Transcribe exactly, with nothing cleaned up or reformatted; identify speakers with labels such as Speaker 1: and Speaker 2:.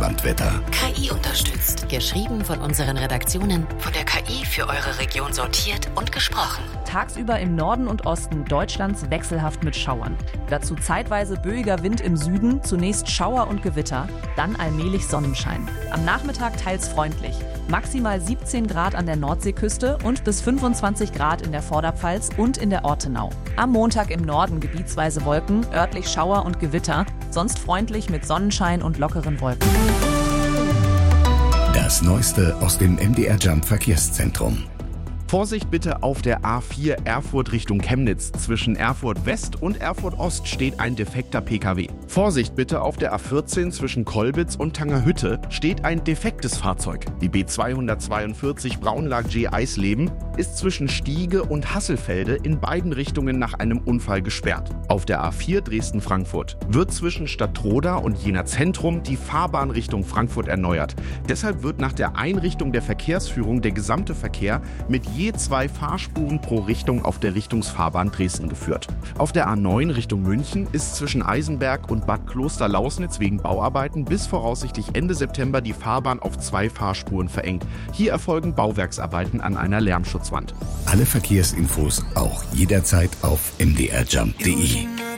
Speaker 1: Deutschlandwetter.
Speaker 2: K I unterstützt. Geschrieben von unseren Redaktionen, von der K I für eure Region sortiert und gesprochen.
Speaker 3: Tagsüber im Norden und Osten Deutschlands wechselhaft mit Schauern. Dazu zeitweise böiger Wind im Süden, zunächst Schauer und Gewitter, dann allmählich Sonnenschein. Am Nachmittag teils freundlich. Maximal siebzehn Grad an der Nordseeküste und bis fünfundzwanzig Grad in der Vorderpfalz und in der Ortenau. Am Montag im Norden gebietsweise Wolken, örtlich Schauer und Gewitter, sonst freundlich mit Sonnenschein und lockeren Wolken.
Speaker 1: Das Neueste aus dem M D R Jump Verkehrszentrum.
Speaker 4: Vorsicht bitte auf der A vier Erfurt Richtung Chemnitz. Zwischen Erfurt West und Erfurt Ost steht ein defekter P K W. Vorsicht bitte auf der A vierzehn zwischen Kolbitz und Tangerhütte steht ein defektes Fahrzeug. Die B zweihundertzweiundvierzig Braunlag G Eisleben ist zwischen Stiege und Hasselfelde in beiden Richtungen nach einem Unfall gesperrt. Auf der A vier Dresden-Frankfurt wird zwischen Stadtroda und Jena Zentrum die Fahrbahn Richtung Frankfurt erneuert. Deshalb wird nach der Einrichtung der Verkehrsführung der gesamte Verkehr mit je zwei Fahrspuren pro Richtung auf der Richtungsfahrbahn Dresden geführt. Auf der A neun Richtung München ist zwischen Eisenberg und Bad Kloster-Lausnitz wegen Bauarbeiten bis voraussichtlich Ende September die Fahrbahn auf zwei Fahrspuren verengt. Hier erfolgen Bauwerksarbeiten an einer Lärmschutzwand.
Speaker 1: Alle Verkehrsinfos auch jederzeit auf m d r jump punkt d e.